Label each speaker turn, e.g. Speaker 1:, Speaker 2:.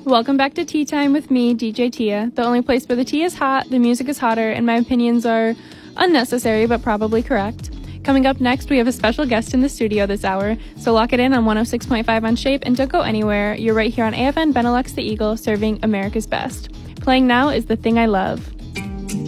Speaker 1: Welcome back to Tea Time with me, DJ Tia, the only place where the tea is hot, the music is hotter, and my opinions are unnecessary but probably correct. Coming up next, we have a special guest in the studio this hour, so lock it in on 106.5 on Shape and don't go anywhere. You're right here on AFN Benelux The Eagle, serving America's best. Playing now is The Thing I Love.